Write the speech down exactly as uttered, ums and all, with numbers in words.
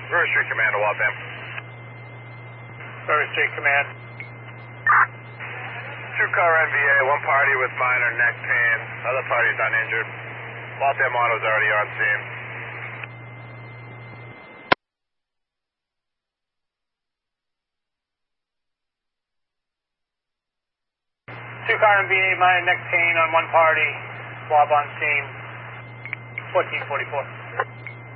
River Street Command to Waltham. River Street Command. Two car N V A, one party with minor neck pain, other party's uninjured. Waltham Auto's already on scene. Two car M V A, minor neck pain on one party, Wob on scene, fourteen forty-four.